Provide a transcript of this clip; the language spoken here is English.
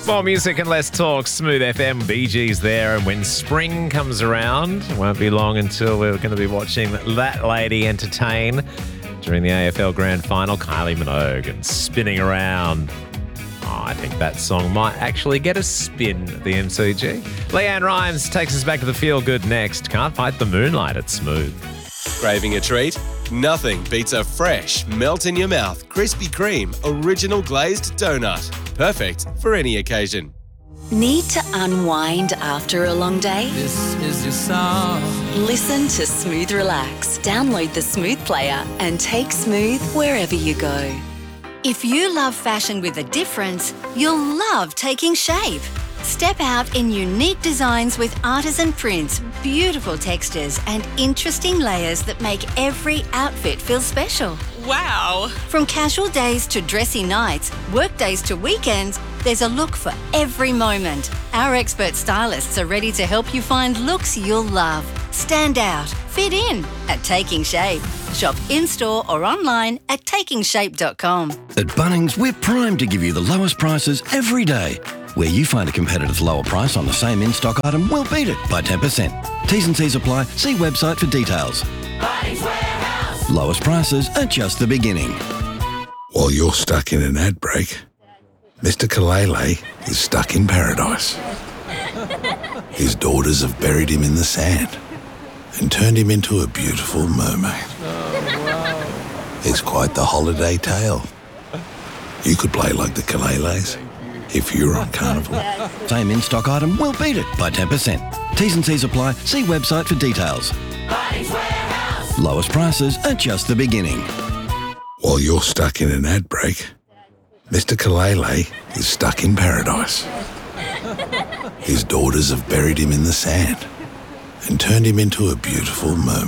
More music and less talk. Smooth FM, Bee Gees there. And when spring comes around, it won't be long until we're going to be watching that lady entertain during the AFL Grand Final. Kylie Minogue and Spinning Around. Oh, I think that song might actually get a spin at the MCG. Leanne Rhymes takes us back to the feel good next. Can't fight the moonlight at Smooth. Craving a treat? Nothing beats a fresh, melt-in-your-mouth Krispy Kreme original glazed donut. Perfect for any occasion. Need to unwind after a long day? This is your song. Listen to Smooth Relax. Download the Smooth player and take Smooth wherever you go. If you love fashion with a difference, you'll love Taking Shape. Step out in unique designs with artisan prints, beautiful textures, and interesting layers that make every outfit feel special. Wow! From casual days to dressy nights, work days to weekends, there's a look for every moment. Our expert stylists are ready to help you find looks you'll love. Stand out, fit in at Taking Shape. Shop in-store or online at takingshape.com. At Bunnings, we're primed to give you the lowest prices every day. Where you find a competitive lower price on the same in-stock item, we'll beat it by 10%. T's and C's apply. See website for details. Bunnings Warehouse. Lowest prices are just the beginning. While you're stuck in an ad break, Mr. Kalele is stuck in paradise. His daughters have buried him in the sand and turned him into a beautiful mermaid. It's quite the holiday tale. You could play like the Kaleles if you're on Carnival. Same in-stock item, we'll beat it by 10%. T's and C's apply. See website for details. Bunnings Warehouse. Lowest prices are just the beginning. While you're stuck in an ad break, Mr. Kalele is stuck in paradise. His daughters have buried him in the sand and turned him into a beautiful mermaid.